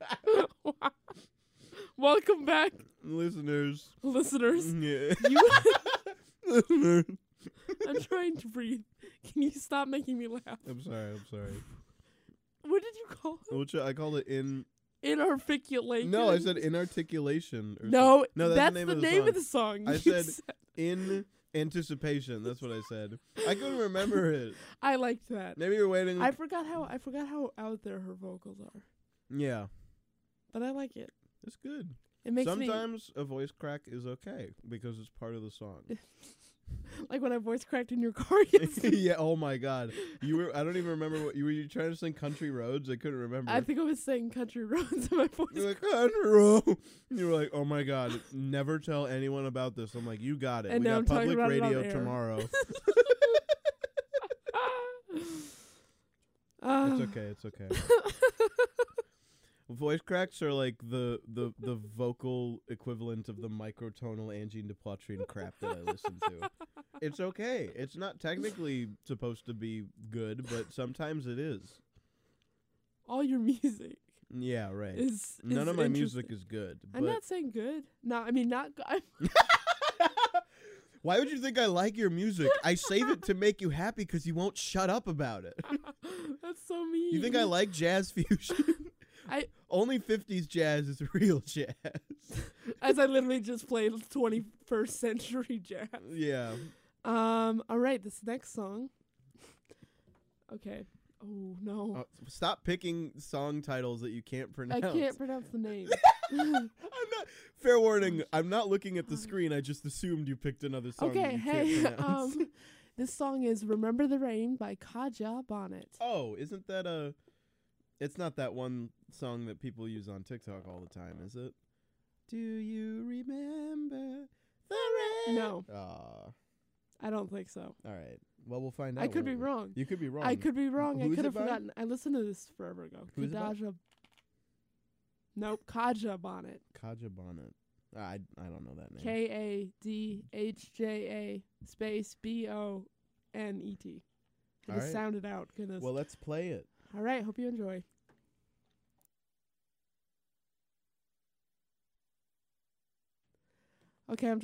Welcome back, Listeners. listeners. Yeah. You, Listeners. I'm trying to breathe. Can you stop making me laugh? I'm sorry. What did you call it? Which I called it Inarticulation. No, I said inarticulation. Or No, something. No, that's the name of the song. I You said in anticipation. That's what I said. I couldn't remember it. I liked that. Maybe you're waiting. I forgot how out there her vocals are, Yeah, but I like it. it's good. It makes Sometimes a voice crack is okay because it's part of the song. me like when I voice cracked in your car yesterday. Yeah. Oh my God. You were. I don't even remember what you were. You trying to sing "Country Roads"? I couldn't remember. I think I was saying "Country Roads" in my voice. You're like "Country Road." You were like, "Oh my God, never tell anyone about this." I'm like, "You got it. And We now got I'm talking public about it on radio air. tomorrow." It's okay. It's okay. Voice cracks are like the vocal equivalent of the microtonal Angine de Poitrine crap that I listen to. It's okay. It's not technically supposed to be good, but sometimes it is. All your music Yeah, right. is None of my music interesting. is good. I'm But not saying good. No, I mean not good. why would you think I like your music? I save it to make you happy because you won't shut up about it. That's so mean. You think I like jazz fusion? Only 50s jazz is real jazz. As I literally just played 21st century jazz. Yeah. All right, this next song. Okay. Oh no. Stop picking song titles that you can't pronounce. I can't pronounce the name. I'm not. Fair warning. I'm not looking at the screen. I just assumed you picked another song. Okay, that you hey. Can't pronounce. This song is "Remember the Rain" by Kaja Bonnet. Oh, isn't that a? It's not that one song that people use on TikTok all the time, is it? Do you remember the rain? No, Aw. I don't think so. All right. Well, we'll find out. I could be won't we? wrong. You could be wrong. I could be wrong. Who's I could it have by? forgotten. I listened to this forever ago. Who's it by? Nope, Kaja Bonnet. Kaja Bonnet. I don't know that name. KADHJA space BONET. I All just right. sounded out. Goodness. Well, let's play it. All right. Hope you enjoy. Okay, I'm